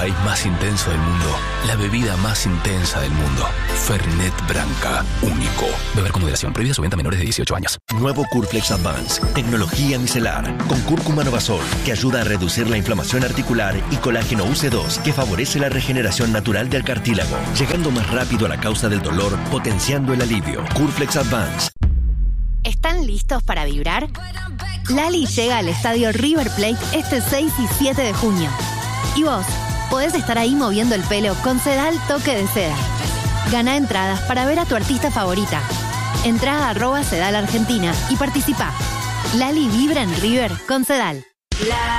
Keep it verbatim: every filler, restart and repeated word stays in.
país más intenso del mundo, la bebida más intensa del mundo. Fernet Branca, único. Beber con moderación. Prohibida su venta a menores de dieciocho años. Nuevo Curflex Advance, tecnología micelar, con cúrcuma novasol, que ayuda a reducir la inflamación articular, y colágeno U C dos, que favorece la regeneración natural del cartílago, llegando más rápido a la causa del dolor, potenciando el alivio. Curflex Advance. ¿Están listos para vibrar? Lali llega al estadio River Plate este seis y siete de junio. Y vos, podés estar ahí moviendo el pelo con Sedal Toque de Seda. Gana entradas para ver a tu artista favorita. Entrá a arroba Sedal Argentina y participa. Lali vibra en River con Sedal.